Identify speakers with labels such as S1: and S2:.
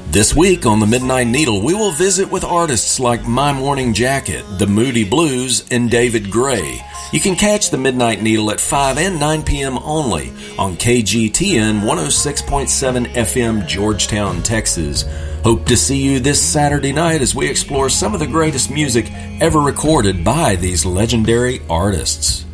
S1: This week on the Midnight Needle, we will visit with artists like My Morning Jacket, The Moody Blues, and David Gray. You can catch the Midnight Needle at 5 and 9 p.m. only on KGTN 106.7 FM, Georgetown, Texas. Hope to see you this Saturday night as we explore some of the greatest music ever recorded by these legendary artists.